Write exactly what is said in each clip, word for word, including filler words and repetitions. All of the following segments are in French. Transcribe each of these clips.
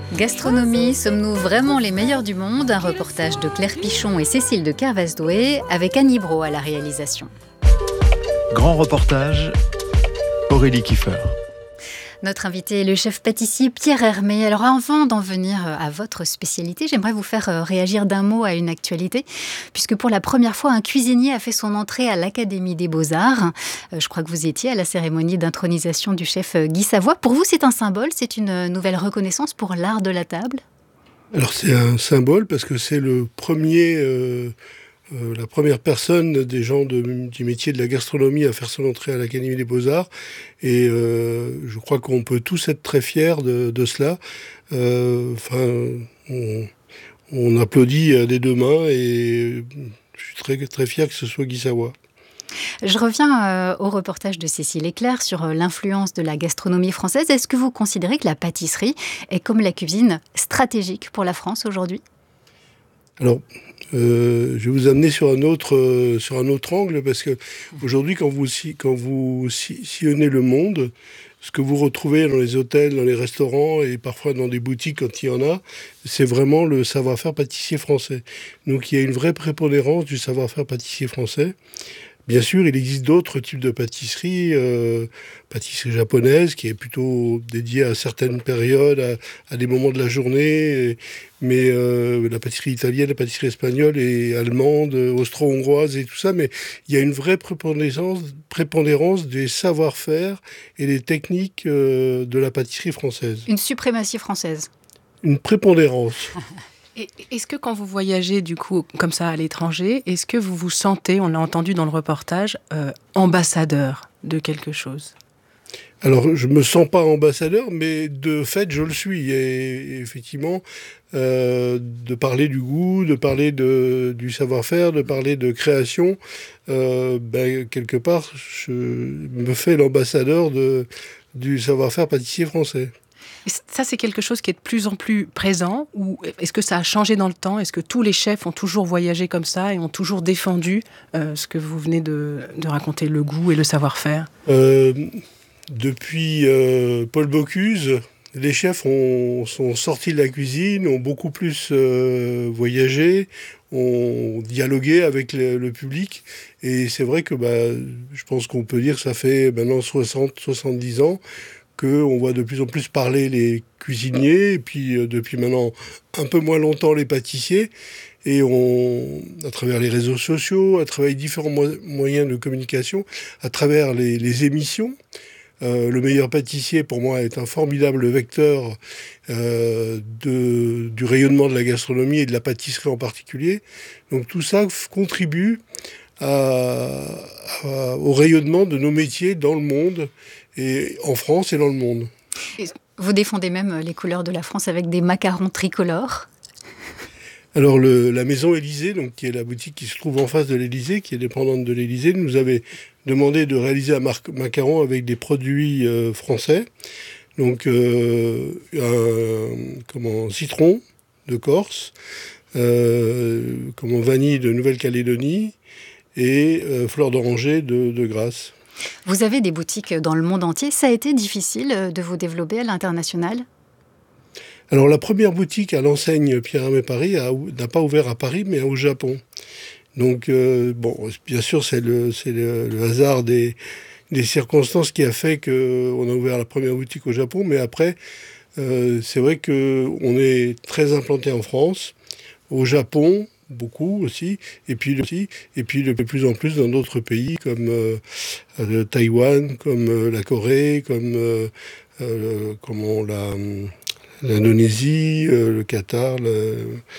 Gastronomie, sommes-nous vraiment les meilleurs du monde? Un reportage de Claire Pichon et Cécile de Kervasdoué avec Annie Brault à la réalisation. Grand reportage, Aurélie Kiefer. Notre invité est le chef pâtissier Pierre Hermé. Alors avant d'en venir à votre spécialité, j'aimerais vous faire réagir d'un mot à une actualité, puisque pour la première fois, un cuisinier a fait son entrée à l'Académie des Beaux-Arts. Je crois que vous étiez à la cérémonie d'intronisation du chef Guy Savoy. Pour vous, c'est un symbole, c'est une nouvelle reconnaissance pour l'art de la table? Alors c'est un symbole parce que c'est le premier... Euh Euh, la première personne des gens de, du métier de la gastronomie à faire son entrée à l'Académie des Beaux-Arts. Et euh, je crois qu'on peut tous être très fiers de, de cela. Euh, enfin, on, on applaudit des deux mains et je suis très, très fier que ce soit Guy Savoy. Je reviens euh, au reportage de Cécile et Claire sur euh, l'influence de la gastronomie française. Est-ce que vous considérez que la pâtisserie est, comme la cuisine, stratégique pour la France aujourd'hui ? Alors, euh, je vais vous amener sur un autre, euh, sur un autre angle, parce que aujourd'hui, quand vous, si, quand vous si, sillonnez le monde, ce que vous retrouvez dans les hôtels, dans les restaurants et parfois dans des boutiques quand il y en a, c'est vraiment le savoir-faire pâtissier français. Donc il y a une vraie prépondérance du savoir-faire pâtissier français. Bien sûr, il existe d'autres types de pâtisseries, euh, pâtisserie japonaise qui est plutôt dédiée à certaines périodes, à, à des moments de la journée, et, mais euh, la pâtisserie italienne, la pâtisserie espagnole et allemande, austro-hongroise et tout ça, mais il y a une vraie prépondérance, prépondérance des savoir-faire et des techniques euh, de la pâtisserie française. Une suprématie française. Une prépondérance. Et est-ce que quand vous voyagez du coup comme ça à l'étranger, est-ce que vous vous sentez, on l'a entendu dans le reportage, euh, ambassadeur de quelque chose ? Alors, je me sens pas ambassadeur, mais de fait, je le suis. Et, et effectivement, euh, de parler du goût, de parler de, du savoir-faire, de parler de création, euh, ben, quelque part, je me fais l'ambassadeur de, du savoir-faire pâtissier français. Ça, c'est quelque chose qui est de plus en plus présent, ou est-ce que ça a changé dans le temps ? Est-ce que tous les chefs ont toujours voyagé comme ça et ont toujours défendu euh, ce que vous venez de, de raconter, le goût et le savoir-faire ? euh, Depuis euh, Paul Bocuse, les chefs ont, sont sortis de la cuisine, ont beaucoup plus euh, voyagé, ont dialogué avec le, le public. Et c'est vrai que bah, je pense qu'on peut dire que ça fait maintenant soixante à soixante-dix ans qu'on voit de plus en plus parler les cuisiniers, et puis euh, depuis maintenant un peu moins longtemps les pâtissiers, et on, à travers les réseaux sociaux, à travers différents mo- moyens de communication, à travers les, les émissions. Euh, le meilleur pâtissier, pour moi, est un formidable vecteur euh, de, du rayonnement de la gastronomie et de la pâtisserie en particulier. Donc tout ça f- contribue à, à, au rayonnement de nos métiers dans le monde, et en France et dans le monde. Vous défendez même les couleurs de la France avec des macarons tricolores. Alors le, la Maison Élysée, donc, qui est la boutique qui se trouve en face de l'Élysée, qui est dépendante de l'Élysée, nous avait demandé de réaliser un mar- macaron avec des produits euh, français. Donc euh, un comment, citron de Corse, euh, comment, vanille de Nouvelle-Calédonie et euh, fleur d'oranger de, de Grasse. Vous avez des boutiques dans le monde entier. Ça a été difficile de vous développer à l'international ? Alors la première boutique à l'enseigne Pierre Hermé Paris a, n'a pas ouvert à Paris, mais au Japon. Donc euh, bon, bien sûr c'est le, c'est le, le hasard des, des circonstances qui a fait qu'on a ouvert la première boutique au Japon, mais après euh, c'est vrai qu'on est très implanté en France, au Japon, beaucoup aussi, et puis, aussi, et puis de plus en plus dans d'autres pays comme euh, euh, Taïwan, comme euh, la Corée, comme euh, euh, comment, la, l'Indonésie, euh, le Qatar, le,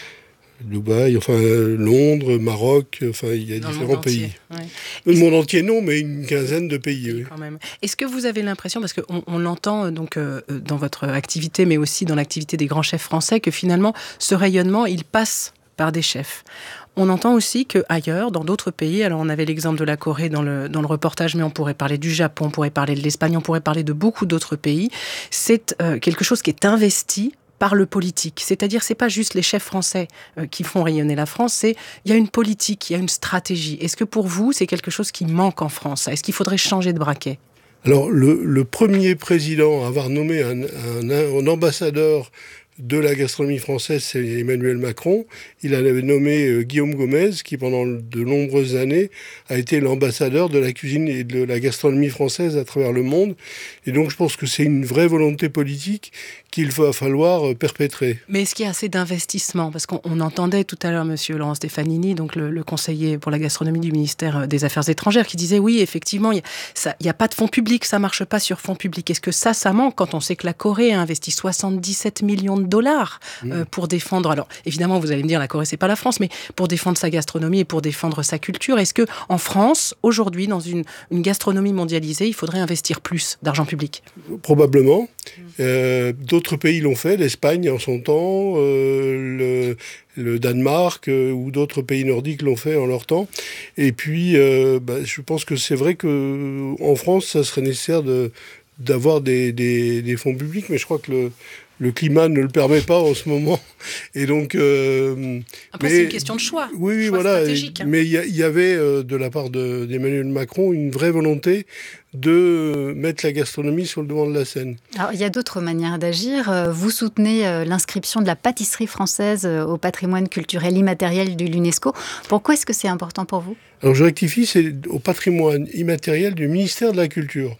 Dubaï, enfin euh, Londres, Maroc, enfin il y a dans différents pays. Ouais. Le monde entier non, mais une quinzaine de pays. Oui. Quand même. Est-ce que vous avez l'impression, parce qu'on on l'entend donc euh, dans votre activité, mais aussi dans l'activité des grands chefs français, que finalement ce rayonnement il passe par des chefs. On entend aussi qu'ailleurs, dans d'autres pays, alors on avait l'exemple de la Corée dans le, dans le reportage, mais on pourrait parler du Japon, on pourrait parler de l'Espagne, on pourrait parler de beaucoup d'autres pays, c'est euh, quelque chose qui est investi par le politique. C'est-à-dire, c'est pas juste les chefs français euh, qui font rayonner la France, c'est il y a une politique, il y a une stratégie. Est-ce que pour vous, c'est quelque chose qui manque en France ? Est-ce qu'il faudrait changer de braquet ? Alors, le, le premier président à avoir nommé un, un, un ambassadeur de la gastronomie française, c'est Emmanuel Macron. Il en avait nommé euh, Guillaume Gomez, qui pendant de nombreuses années a été l'ambassadeur de la cuisine et de la gastronomie française à travers le monde. Et donc je pense que c'est une vraie volonté politique qu'il va falloir perpétrer. Mais est-ce qu'il y a assez d'investissement ? Parce qu'on on entendait tout à l'heure M. Laurent Stefanini, donc le, le conseiller pour la gastronomie du ministère des Affaires étrangères, qui disait oui, effectivement, il n'y a, a pas de fonds publics, ça ne marche pas sur fonds publics. Est-ce que ça, ça manque quand on sait que la Corée a investi soixante-dix-sept millions de dollars euh, pour défendre... Alors, évidemment, vous allez me dire, la Corée, c'est pas la France, mais pour défendre sa gastronomie et pour défendre sa culture, est-ce qu'en France, aujourd'hui, dans une, une gastronomie mondialisée, il faudrait investir plus d'argent public ? Probablement. Euh, d'autres pays l'ont fait, l'Espagne en son temps, euh, le, le Danemark euh, ou d'autres pays nordiques l'ont fait en leur temps. Et puis, euh, bah, je pense que c'est vrai qu'en France, ça serait nécessaire de, d'avoir des, des, des fonds publics, mais je crois que le, le climat ne le permet pas en ce moment. Et donc, euh, Après, mais, c'est une question de choix. Oui, choix voilà. stratégique. Hein. Mais il y, y avait, euh, de la part de, d'Emmanuel Macron, une vraie volonté de mettre la gastronomie sur le devant de la scène. Alors, il y a d'autres manières d'agir. Vous soutenez l'inscription de la pâtisserie française au patrimoine culturel immatériel de l'UNESCO. Pourquoi est-ce que c'est important pour vous ? Alors, je rectifie, c'est au patrimoine immatériel du ministère de la Culture.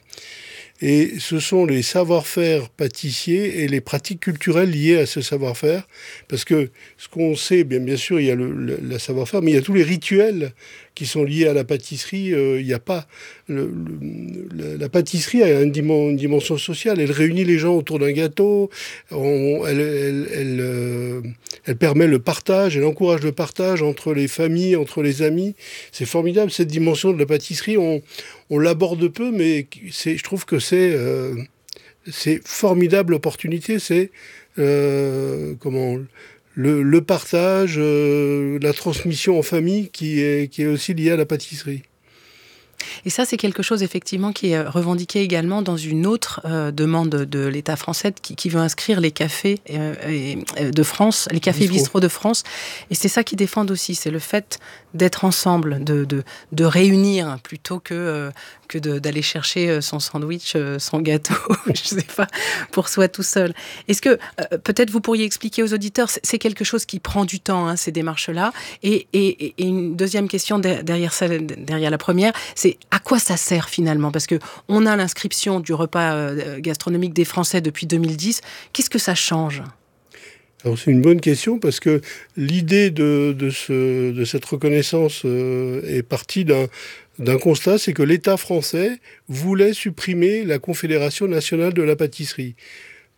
Et ce sont les savoir-faire pâtissiers et les pratiques culturelles liées à ce savoir-faire. Parce que ce qu'on sait, bien, bien sûr, il y a le, le, le savoir-faire, mais il y a tous les rituels qui sont liés à la pâtisserie. Euh, il n'y a pas... Le, le, la pâtisserie a une, dimen, une dimension sociale. Elle réunit les gens autour d'un gâteau. On, elle, elle, elle, euh, elle permet le partage. Elle encourage le partage entre les familles, entre les amis. C'est formidable, cette dimension de la pâtisserie. On, on l'aborde peu, mais c'est, je trouve que c'est, euh, c'est formidable opportunité. C'est euh, comment... Le, le partage, euh, la transmission en famille qui est, qui est aussi liée à la pâtisserie. Et ça, c'est quelque chose, effectivement, qui est revendiqué également dans une autre euh, demande de l'État français qui, qui veut inscrire les cafés euh, et, de France, les cafés Bistrot. bistrots de France. Et c'est ça qu'ils défendent aussi, c'est le fait d'être ensemble, de, de, de réunir plutôt que, euh, que de, d'aller chercher son sandwich, son gâteau, je sais pas, pour soi tout seul. Est-ce que, euh, peut-être vous pourriez expliquer aux auditeurs, c'est, c'est quelque chose qui prend du temps, hein, ces démarches-là. Et, et, et une deuxième question derrière, ça, derrière la première, c'est à quoi ça sert finalement ? Parce qu'on a l'inscription du repas euh, gastronomique des Français depuis deux mille dix. Qu'est-ce que ça change ? Alors c'est une bonne question parce que l'idée de, de, ce, de cette reconnaissance euh, est partie d'un, d'un constat, c'est que l'État français voulait supprimer la Confédération nationale de la pâtisserie. Pourquoi ?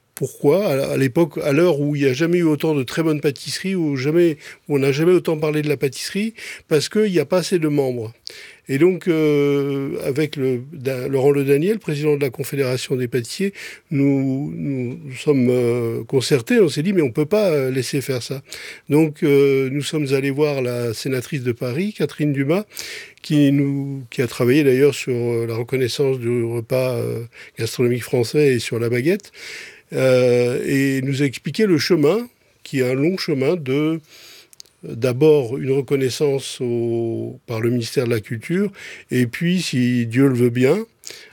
À l'époque, à l'heure où il n'y a jamais eu autant de très bonnes pâtisseries, où, jamais, où on n'a jamais autant parlé de la pâtisserie, parce qu'il n'y a pas assez de membres. Et donc, euh, avec le, da, Laurent Le Daniel, président de la Confédération des pâtissiers, nous nous, nous sommes euh, concertés, on s'est dit, mais on ne peut pas laisser faire ça. Donc, euh, nous sommes allés voir la sénatrice de Paris, Catherine Dumas, qui, nous, qui a travaillé d'ailleurs sur la reconnaissance du repas euh, gastronomique français et sur la baguette, euh, et nous a expliqué le chemin, qui est un long chemin de... D'abord, une reconnaissance au, par le ministère de la Culture, et puis, si Dieu le veut bien,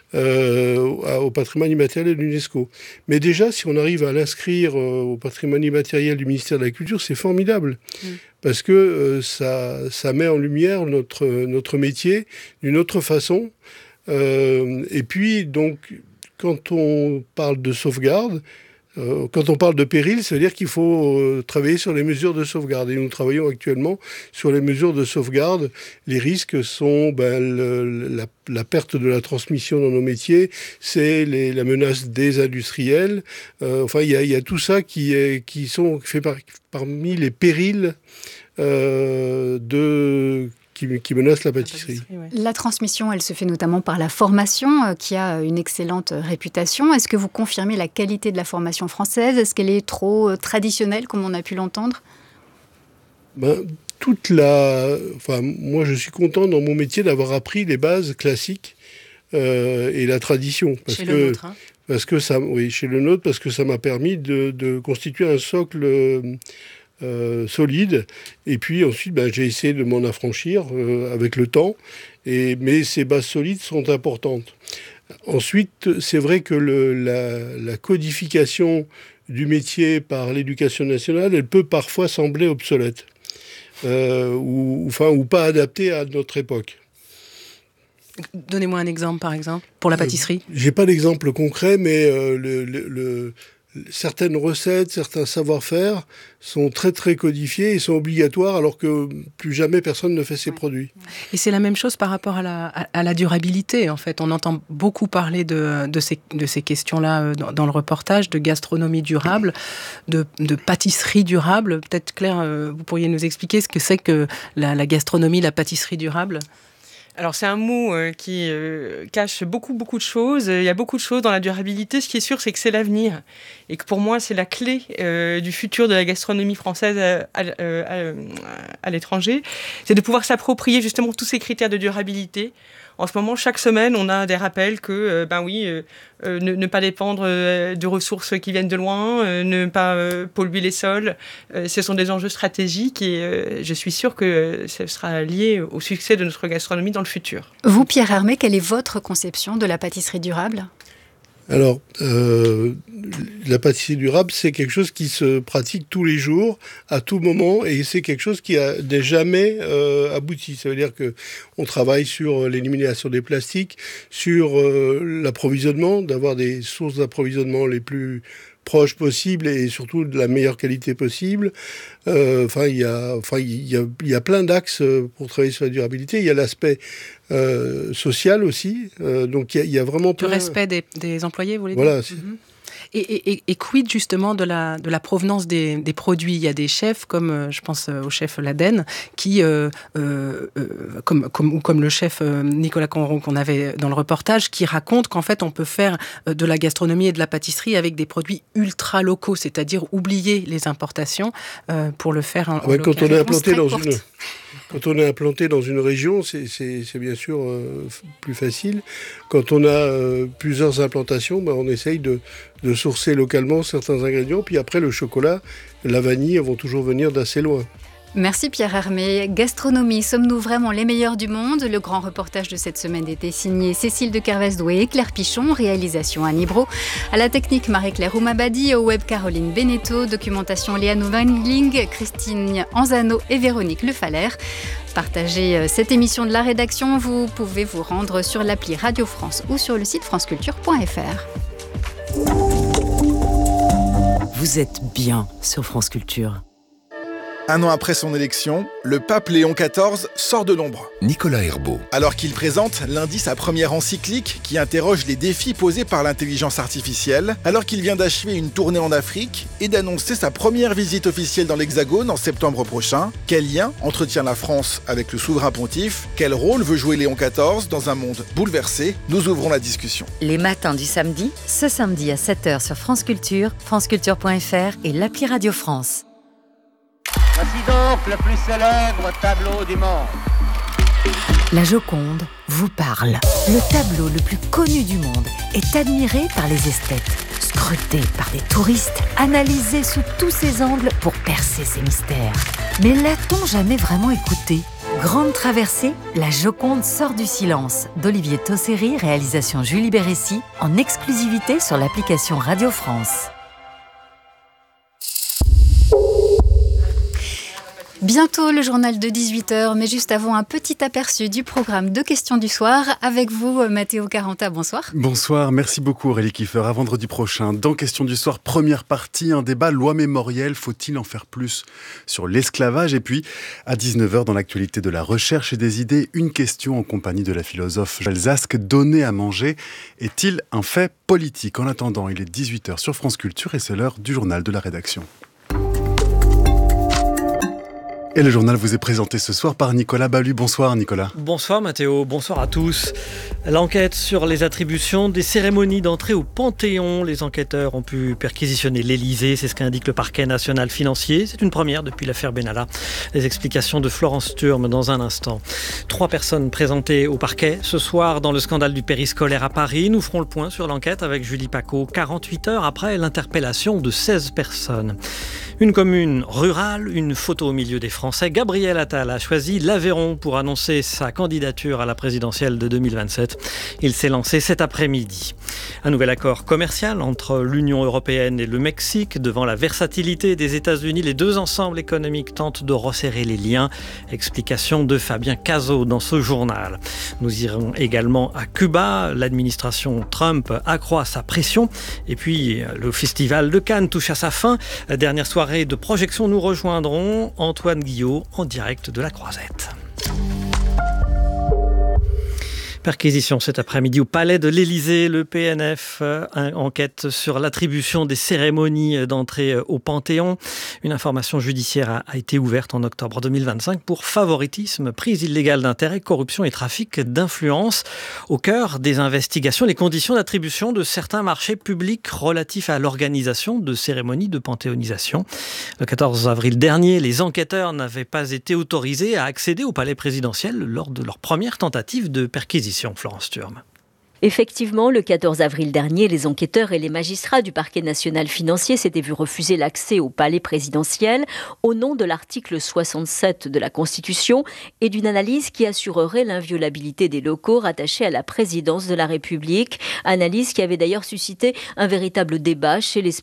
euh, au patrimoine immatériel de l'UNESCO. Mais déjà, si on arrive à l'inscrire euh, au patrimoine immatériel du ministère de la Culture, c'est formidable, mmh. parce que euh, ça, ça met en lumière notre, notre métier d'une autre façon. Euh, et puis, donc, quand on parle de sauvegarde, quand on parle de péril, ça veut dire qu'il faut travailler sur les mesures de sauvegarde. Et nous travaillons actuellement sur les mesures de sauvegarde. Les risques sont ben, le, la, la perte de la transmission dans nos métiers, c'est les, la menace des industriels. Euh, enfin, il y a, y a tout ça qui, est, qui sont fait par, parmi les périls euh, de... Qui, qui menace la pâtisserie. La, pâtisserie ouais. La transmission, elle se fait notamment par la formation, euh, qui a une excellente réputation. Est-ce que vous confirmez la qualité de la formation française ? Est-ce qu'elle est trop euh, traditionnelle, comme on a pu l'entendre ? Ben, toute la... Enfin, moi, je suis content dans mon métier d'avoir appris les bases classiques euh, et la tradition. Parce chez que, le nôtre, hein. Parce que ça, oui, chez le nôtre, parce que ça m'a permis de, de constituer un socle... Euh, Euh, solide, et puis ensuite ben, j'ai essayé de m'en affranchir euh, avec le temps, et, mais ces bases solides sont importantes. Ensuite, c'est vrai que le, la, la codification du métier par l'éducation nationale, elle peut parfois sembler obsolète euh, ou, enfin, ou pas adaptée à notre époque. Donnez-moi un exemple, par exemple, pour la pâtisserie. Euh, j'ai pas d'exemple concret, mais euh, le, le, le, certaines recettes, certains savoir-faire sont très très codifiés et sont obligatoires, alors que plus jamais personne ne fait ces produits. Et c'est la même chose par rapport à la, à, à la durabilité, en fait. On entend beaucoup parler de, de, ces, de ces questions-là dans, dans le reportage, de gastronomie durable, de, de pâtisserie durable. Peut-être, Claire, vous pourriez nous expliquer ce que c'est que la, la gastronomie, la pâtisserie durable ? Alors c'est un mot euh, qui euh, cache beaucoup beaucoup de choses. Il y a beaucoup de choses dans la durabilité. Ce qui est sûr, c'est que c'est l'avenir et que pour moi c'est la clé euh, du futur de la gastronomie française à, à, à, à l'étranger. C'est de pouvoir s'approprier justement tous ces critères de durabilité. En ce moment, chaque semaine, on a des rappels que, euh, ben oui, euh, euh, ne, ne pas dépendre euh, de ressources qui viennent de loin, euh, ne pas euh, polluer les sols. Euh, ce sont des enjeux stratégiques et euh, je suis sûre que euh, ce sera lié au succès de notre gastronomie dans le futur. Vous, Pierre Hermé, quelle est votre conception de la pâtisserie durable ? Alors, euh, la pâtisserie durable, c'est quelque chose qui se pratique tous les jours, à tout moment, et c'est quelque chose qui n'est jamais euh, abouti. Ça veut dire qu'on travaille sur l'élimination des plastiques, sur euh, l'approvisionnement, d'avoir des sources d'approvisionnement les plus proches possibles et surtout de la meilleure qualité possible. Euh, enfin, il y a, enfin, il y a, il y a plein d'axes pour travailler sur la durabilité. Il y a l'aspect euh, social aussi. Euh, donc, il y, a, il y a vraiment plein... Le respect des, des employés, vous voulez voilà, dire ? Voilà. Mm-hmm. Et, et, et quid justement de la, de la provenance des, des produits ? Il y a des chefs, comme euh, je pense au chef Laden, qui, euh, euh, euh, comme, comme, ou comme le chef euh, Nicolas Conron qu'on avait dans le reportage, qui raconte qu'en fait on peut faire euh, de la gastronomie et de la pâtisserie avec des produits ultra locaux, c'est-à-dire oublier les importations euh, pour le faire en, ouais, en quand on est implanté dans courte. une Quand on est implanté dans une région, c'est, c'est, c'est bien sûr euh, plus facile. Quand on a euh, plusieurs implantations, bah, on essaye de, de sourcer localement certains ingrédients. Puis après, le chocolat, la vanille vont toujours venir d'assez loin. Merci Pierre Hermé. Gastronomie, sommes-nous vraiment les meilleurs du monde ? Le grand reportage de cette semaine était signé Cécile de Kervesdoué et Claire Pichon, réalisation Annie Brault. À la technique, Marie-Claire Oumabadi, au web Caroline Beneteau, documentation Léane Weinling, Christine Anzano et Véronique Lefalaire. Partagez cette émission de la rédaction, vous pouvez vous rendre sur l'appli Radio France ou sur le site franceculture point f r. Vous êtes bien sur France Culture. Un an après son élection, le pape Léon quatorze sort de l'ombre. Nicolas Herbeau. Alors qu'il présente lundi sa première encyclique qui interroge les défis posés par l'intelligence artificielle, alors qu'il vient d'achever une tournée en Afrique et d'annoncer sa première visite officielle dans l'Hexagone en septembre prochain, quel lien entretient la France avec le souverain pontife ? Quel rôle veut jouer Léon quatorze dans un monde bouleversé ? Nous ouvrons la discussion. Les matins du samedi, ce samedi à sept heures sur France Culture, franceculture point f r et l'appli Radio France. Voici donc le plus célèbre tableau du monde. La Joconde vous parle. Le tableau le plus connu du monde est admiré par les esthètes, scruté par des touristes, analysé sous tous ses angles pour percer ses mystères. Mais l'a-t-on jamais vraiment écouté ? Grande traversée, La Joconde sort du silence d'Olivier Tosseri, réalisation Julie Bérécy, en exclusivité sur l'application Radio France. Bientôt le journal de dix-huit heures, mais juste avant un petit aperçu du programme de questions du soir. Avec vous, Mathéo Caranta, bonsoir. Bonsoir, merci beaucoup Aurélie Kiefer. À vendredi prochain, dans Questions du soir, première partie, un débat loi mémorielle, faut-il en faire plus sur l'esclavage ? Et puis, à dix-neuf heures, dans l'actualité de la recherche et des idées, une question en compagnie de la philosophe Joël Zask. Donner à manger est-il un fait politique ? En attendant, il est dix-huit heures sur France Culture et c'est l'heure du journal de la rédaction. Et le journal vous est présenté ce soir par Nicolas Ballu. Bonsoir Nicolas. Bonsoir Mathéo, bonsoir à tous. L'enquête sur les attributions des cérémonies d'entrée au Panthéon. Les enquêteurs ont pu perquisitionner l'Élysée, c'est ce qu'indique le parquet national financier. C'est une première depuis l'affaire Benalla. Les explications de Florence Turme dans un instant. Trois personnes présentées au parquet ce soir dans le scandale du périscolaire à Paris. Nous ferons le point sur l'enquête avec Julie Pacaud, quarante-huit heures après l'interpellation de seize personnes. Une commune rurale, une photo au milieu des Français. Gabriel Attal a choisi l'Aveyron pour annoncer sa candidature à la présidentielle de deux mille vingt-sept. Il s'est lancé cet après-midi. Un nouvel accord commercial entre l'Union européenne et le Mexique. Devant la versatilité des États-Unis, les deux ensembles économiques tentent de resserrer les liens. Explication de Fabien Cazot dans ce journal. Nous irons également à Cuba. L'administration Trump accroît sa pression. Et puis, le festival de Cannes touche à sa fin. Dernière soirée de projection, nous rejoindrons Antoine Guillot en direct de la Croisette. Perquisition cet après-midi au Palais de l'Élysée. Le P N F euh, enquête sur l'attribution des cérémonies d'entrée au Panthéon. Une information judiciaire a, a été ouverte en octobre deux mille vingt-cinq pour favoritisme, prise illégale d'intérêt, corruption et trafic d'influence. Au cœur des investigations, les conditions d'attribution de certains marchés publics relatifs à l'organisation de cérémonies de panthéonisation. Le quatorze avril dernier, les enquêteurs n'avaient pas été autorisés à accéder au palais présidentiel lors de leur première tentative de perquisition. Florence Turme. Effectivement, le quatorze avril dernier, les enquêteurs et les magistrats du parquet national financier s'étaient vus refuser l'accès au palais présidentiel au nom de l'article soixante-sept de la Constitution et d'une analyse qui assurerait l'inviolabilité des locaux rattachés à la présidence de la République. Analyse qui avait d'ailleurs suscité un véritable débat chez les